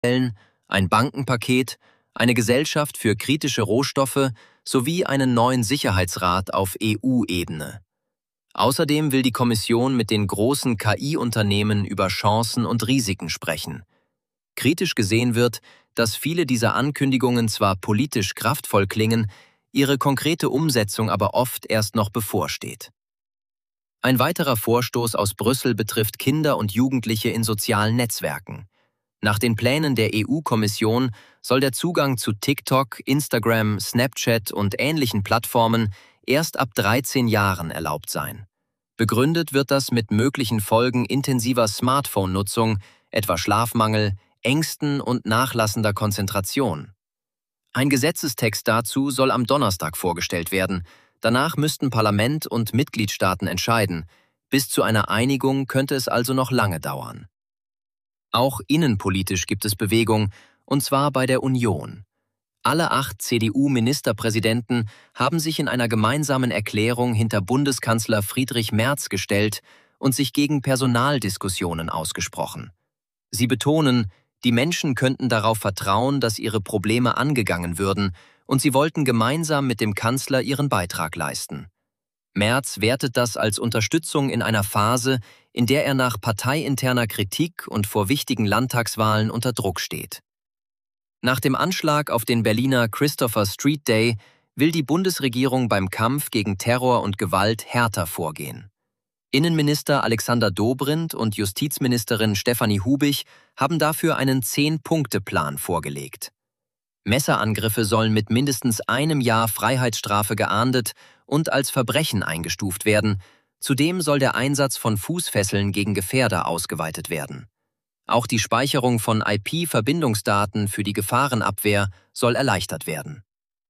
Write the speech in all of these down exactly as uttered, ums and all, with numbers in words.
ein Bankenpaket, eine Gesellschaft für kritische Rohstoffe sowie einen neuen Sicherheitsrat auf E U-Ebene. Außerdem will die Kommission mit den großen K I-Unternehmen über Chancen und Risiken sprechen. Kritisch gesehen wird, dass viele dieser Ankündigungen zwar politisch kraftvoll klingen, ihre konkrete Umsetzung aber oft erst noch bevorsteht. Ein weiterer Vorstoß aus Brüssel betrifft Kinder und Jugendliche in sozialen Netzwerken. Nach den Plänen der E U-Kommission soll der Zugang zu TikTok, Instagram, Snapchat und ähnlichen Plattformen erst ab dreizehn Jahren erlaubt sein. Begründet wird das mit möglichen Folgen intensiver Smartphone-Nutzung, etwa Schlafmangel, Ängsten und nachlassender Konzentration. Ein Gesetzestext dazu soll am Donnerstag vorgestellt werden. Danach müssten Parlament und Mitgliedstaaten entscheiden. Bis zu einer Einigung könnte es also noch lange dauern. Auch innenpolitisch gibt es Bewegung, und zwar bei der Union. Alle acht C D U-Ministerpräsidenten haben sich in einer gemeinsamen Erklärung hinter Bundeskanzler Friedrich Merz gestellt und sich gegen Personaldiskussionen ausgesprochen. Sie betonen, die Menschen könnten darauf vertrauen, dass ihre Probleme angegangen würden, und sie wollten gemeinsam mit dem Kanzler ihren Beitrag leisten. Merz wertet das als Unterstützung in einer Phase, in der er nach parteiinterner Kritik und vor wichtigen Landtagswahlen unter Druck steht. Nach dem Anschlag auf den Berliner Christopher Street Day will die Bundesregierung beim Kampf gegen Terror und Gewalt härter vorgehen. Innenminister Alexander Dobrindt und Justizministerin Stefanie Hubig haben dafür einen Zehn-Punkte-Plan vorgelegt. Messerangriffe sollen mit mindestens einem Jahr Freiheitsstrafe geahndet und als Verbrechen eingestuft werden. Zudem soll der Einsatz von Fußfesseln gegen Gefährder ausgeweitet werden. Auch die Speicherung von I P-Verbindungsdaten für die Gefahrenabwehr soll erleichtert werden.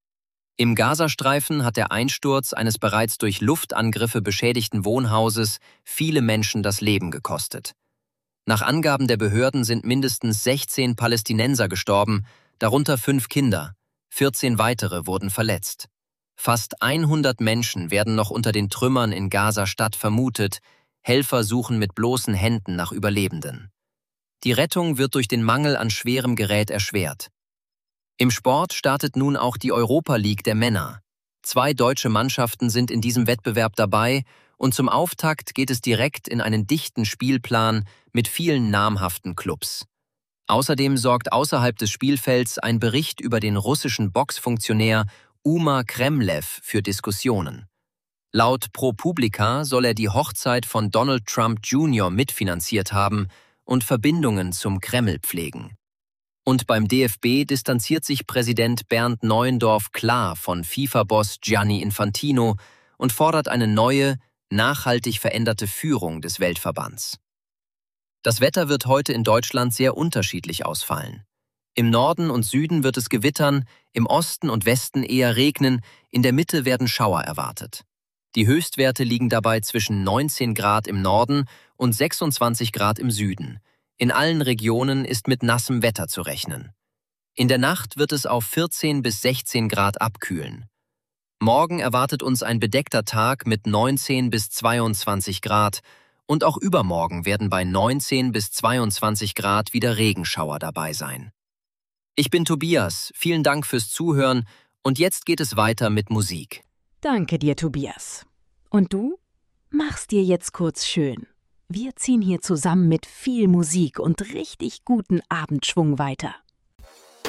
Im Gazastreifen hat der Einsturz eines bereits durch Luftangriffe beschädigten Wohnhauses viele Menschen das Leben gekostet. Nach Angaben der Behörden sind mindestens sechzehn Palästinenser gestorben, darunter fünf Kinder, vierzehn weitere wurden verletzt. Fast hundert Menschen werden noch unter den Trümmern in Gaza-Stadt vermutet, Helfer suchen mit bloßen Händen nach Überlebenden. Die Rettung wird durch den Mangel an schwerem Gerät erschwert. Im Sport startet nun auch die Europa League der Männer. Zwei deutsche Mannschaften sind in diesem Wettbewerb dabei und zum Auftakt geht es direkt in einen dichten Spielplan mit vielen namhaften Clubs. Außerdem sorgt außerhalb des Spielfelds ein Bericht über den russischen Boxfunktionär Umar Kremlev für Diskussionen. Laut ProPublica soll er die Hochzeit von Donald Trump Junior mitfinanziert haben und Verbindungen zum Kreml pflegen. Und beim D F B distanziert sich Präsident Bernd Neuendorf klar von FIFA-Boss Gianni Infantino und fordert eine neue, nachhaltig veränderte Führung des Weltverbands. Das Wetter wird heute in Deutschland sehr unterschiedlich ausfallen. Im Norden und Süden wird es gewittern, im Osten und Westen eher regnen, in der Mitte werden Schauer erwartet. Die Höchstwerte liegen dabei zwischen neunzehn Grad im Norden und sechsundzwanzig Grad im Süden. In allen Regionen ist mit nassem Wetter zu rechnen. In der Nacht wird es auf vierzehn bis sechzehn Grad abkühlen. Morgen erwartet uns ein bedeckter Tag mit neunzehn bis zweiundzwanzig Grad und auch übermorgen werden bei neunzehn bis zweiundzwanzig Grad wieder Regenschauer dabei sein. Ich bin Tobias, vielen Dank fürs Zuhören und jetzt geht es weiter mit Musik. Danke dir, Tobias. Und du? Mach's dir jetzt kurz schön. Wir ziehen hier zusammen mit viel Musik und richtig guten Abendschwung weiter.